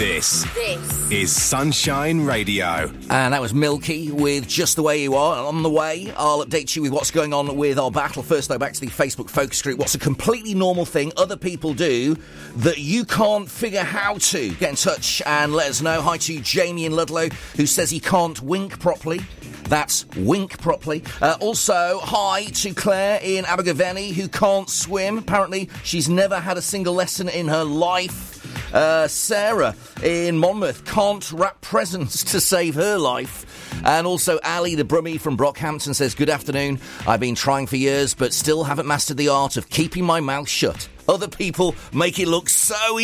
This is Sunshine Radio. And that was Milky with Just the Way You Are. On the way, I'll update you with what's going on with our battle. First, though, back to the Facebook focus group. What's a completely normal thing other people do that you can't figure how to? Get in touch and let us know. Hi to Jamie in Ludlow, who says he can't wink properly. That's wink properly. Also, hi to Claire in Abergavenny, who can't swim. Apparently, she's never had a single lesson in her life. Sarah in Monmouth can't wrap presents to save her life. And also Ali the Brummie from Brockhampton says, good afternoon. I've been trying for years, but still haven't mastered the art of keeping my mouth shut. Other people make it look so easy.